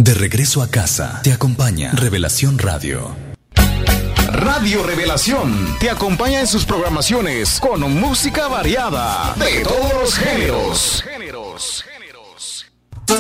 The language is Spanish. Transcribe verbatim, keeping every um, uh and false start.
De regreso a casa, te acompaña Revelación Radio. Radio Revelación te acompaña en sus programaciones con música variada de todos los géneros.